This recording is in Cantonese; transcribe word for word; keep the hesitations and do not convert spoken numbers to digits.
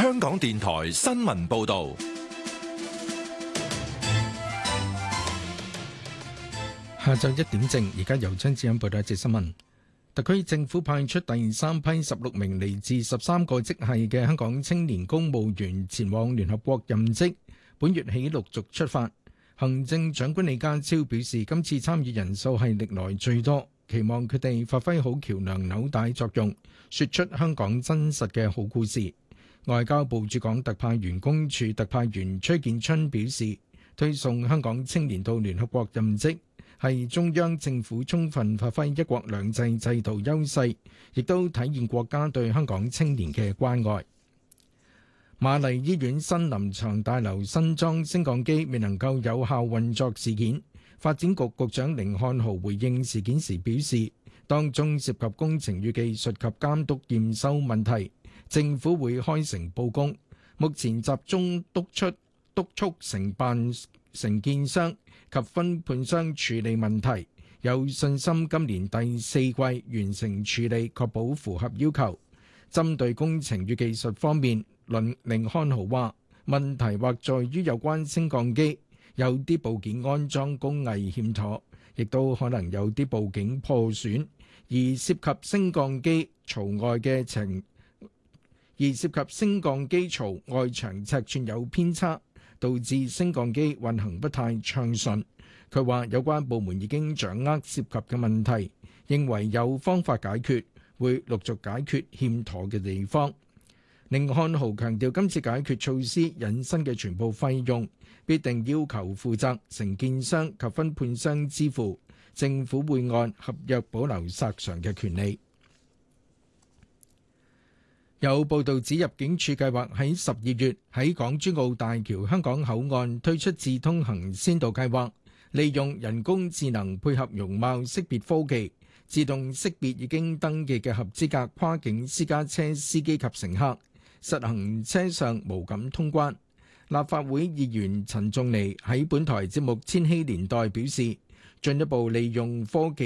香港電台新聞報道。 下晝一點正，而家由張志欣報道一節新聞。特區政府派出第三批十六名嚟自十三個職系嘅香港青年公務員前往聯合國任職，本月起陸續出發。行政長官李家超表示，今次參與人數係歷來最多，期望佢哋發揮好橋梁紐帶作用，說出香港真實嘅好故事。外交部駐港特派員公署特派員崔建春表示，推送香港青年到聯合國任職係中央政府充分發揮一國兩制制度優勢，亦都體現國家對香港青年嘅關愛。瑪麗醫院新臨床大樓新裝升降機未能夠有效運作事件，發展局局長甯漢豪回應事件時表示，當中涉及工程與技術及監督驗收問題，政府會開誠佈公，目前集中督促督促承辦承建商及分判商處理問題，有信心今年第四季完成處理，確保符合要求。針對工程與技術方面，甯漢豪話：問題或在於有關升降機有啲部件安裝工藝欠妥，亦都可能有啲部件破損，而涉及升降機槽外嘅程，而涉及升降機槽外牆尺寸有偏差，導致升降機運行不太暢順。佢話有關部門已經掌握涉及嘅問題，認為有方法解決，會陸續解決欠妥嘅地方。甯漢豪強調，今次解決措施引申嘅全部費用必定要求負責承建商及分判商支付，政府會按合約保留索償嘅權利。有報道指，入境處計劃喺十二月喺港珠澳大橋香港口岸推出智通行先導計劃，利用人工智能配合容貌識別科技，自動識別已經登記嘅合資格跨境私家車司機及乘客，實行車上無感通關。立法會議員陳仲尼喺本台節目《千禧年代》表示，進一步利用科技